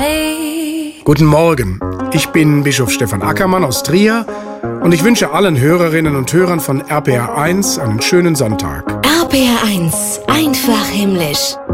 Guten Morgen, ich bin Bischof Stefan Ackermann aus Trier und ich wünsche allen Hörerinnen und Hörern von RPR 1 einen schönen Sonntag. RPR 1, einfach himmlisch.